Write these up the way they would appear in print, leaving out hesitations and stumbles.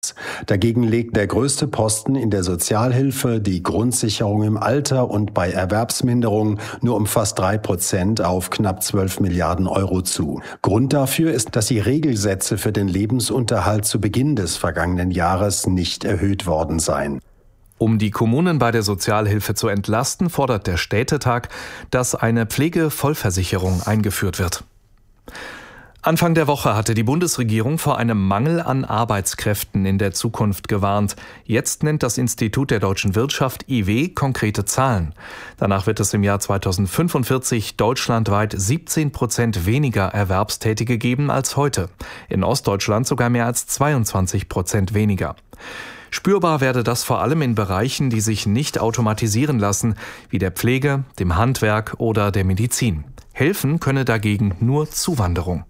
Dagegen legt der größte Posten in der Sozialhilfe, die Grundsicherung im Alter und bei Erwerbsminderung nur um fast 3% auf knapp 12 Milliarden Euro zu. Grund dafür ist, dass die Regelsätze für den Lebensunterhalt zu Beginn des vergangenen Jahres nicht erhöht worden seien. Um die Kommunen bei der Sozialhilfe zu entlasten, fordert der Städtetag, dass eine Pflegevollversicherung eingeführt wird. Anfang der Woche hatte die Bundesregierung vor einem Mangel an Arbeitskräften in der Zukunft gewarnt. Jetzt nennt das Institut der deutschen Wirtschaft IW konkrete Zahlen. Danach wird es im Jahr 2045 deutschlandweit 17% weniger Erwerbstätige geben als heute. In Ostdeutschland sogar mehr als 22% weniger. Spürbar werde das vor allem in Bereichen, die sich nicht automatisieren lassen, wie der Pflege, dem Handwerk oder der Medizin. Helfen könne dagegen nur Zuwanderung.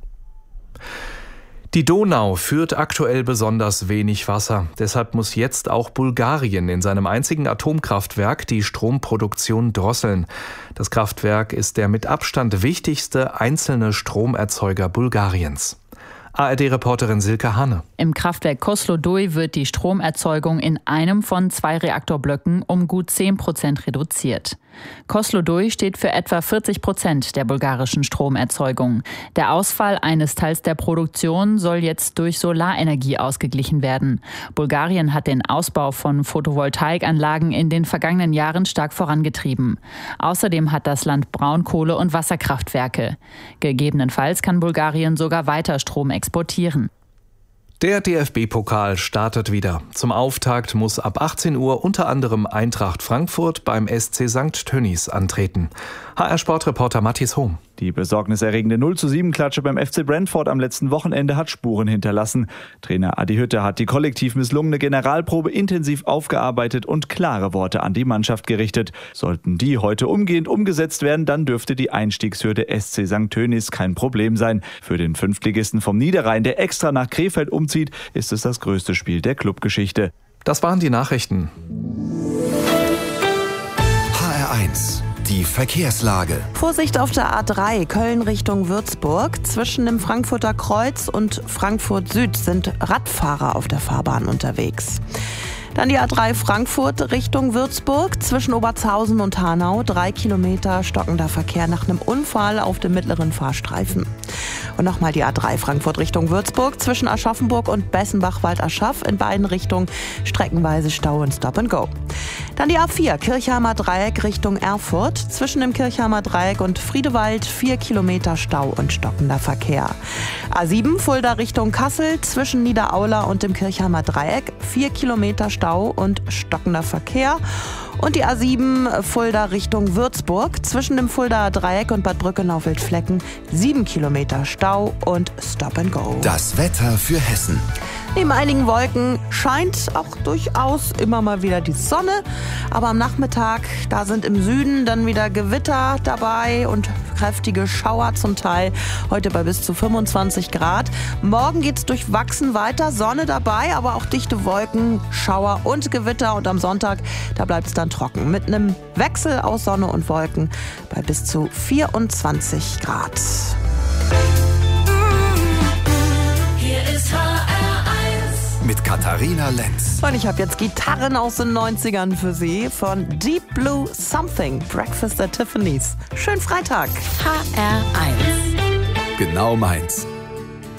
Die Donau führt aktuell besonders wenig Wasser. Deshalb muss jetzt auch Bulgarien in seinem einzigen Atomkraftwerk die Stromproduktion drosseln. Das Kraftwerk ist der mit Abstand wichtigste einzelne Stromerzeuger Bulgariens. ARD-Reporterin Silke Hanne. Im Kraftwerk Kozloduj wird die Stromerzeugung in einem von 2 Reaktorblöcken um gut 10% reduziert. Kozloduj steht für etwa 40% der bulgarischen Stromerzeugung. Der Ausfall eines Teils der Produktion soll jetzt durch Solarenergie ausgeglichen werden. Bulgarien hat den Ausbau von Photovoltaikanlagen in den vergangenen Jahren stark vorangetrieben. Außerdem hat das Land Braunkohle- und Wasserkraftwerke. Gegebenenfalls kann Bulgarien sogar weiter Strom exportieren. Der DFB-Pokal startet wieder. Zum Auftakt muss ab 18 Uhr unter anderem Eintracht Frankfurt beim SC St. Tönnies antreten. HR-Sportreporter Matthias Hohm. Die besorgniserregende 0:7-Klatsche beim FC Brentford am letzten Wochenende hat Spuren hinterlassen. Trainer Adi Hütter hat die kollektiv misslungene Generalprobe intensiv aufgearbeitet und klare Worte an die Mannschaft gerichtet. Sollten die heute umgehend umgesetzt werden, dann dürfte die Einstiegshürde SC St. Tönnies kein Problem sein. Für den Fünftligisten vom Niederrhein, der extra nach Krefeld umzieht, ist es das größte Spiel der Clubgeschichte. Das waren die Nachrichten. HR1 Die Verkehrslage. Vorsicht auf der A3 Köln Richtung Würzburg. Zwischen dem Frankfurter Kreuz und Frankfurt Süd sind Radfahrer auf der Fahrbahn unterwegs. Dann die A3 Frankfurt Richtung Würzburg. Zwischen Obertshausen und Hanau 3 Kilometer stockender Verkehr nach einem Unfall auf dem mittleren Fahrstreifen. Und nochmal die A3 Frankfurt Richtung Würzburg. Zwischen Aschaffenburg und Bessenbach-Waldaschaf in beiden Richtungen streckenweise Stau und Stop and Go. Dann die A4 Kirchheimer Dreieck Richtung Erfurt. Zwischen dem Kirchheimer Dreieck und Friedewald 4 Kilometer Stau und stockender Verkehr. A7 Fulda Richtung Kassel. Zwischen Niederaula und dem Kirchheimer Dreieck 4 Kilometer Stau und stockender Verkehr. Und die A7 Fulda Richtung Würzburg. Zwischen dem Fuldaer Dreieck und Bad Brückenau-Wildflecken 7 Kilometer Stau und Stop and Go. Das Wetter für Hessen. Neben einigen Wolken scheint auch durchaus immer mal wieder die Sonne. Aber am Nachmittag, da sind im Süden dann wieder Gewitter dabei und kräftige Schauer zum Teil. Heute bei bis zu 25 Grad. Morgen geht's durchwachsen weiter. Sonne dabei, aber auch dichte Wolken, Schauer und Gewitter. Und am Sonntag, da bleibt es dann trocken. Mit einem Wechsel aus Sonne und Wolken bei bis zu 24 Grad. Hier ist Mit Katharina Lenz. Und ich habe jetzt Gitarren aus den 90ern für Sie von Deep Blue Something, Breakfast at Tiffany's. Schönen Freitag. HR1. Genau meins.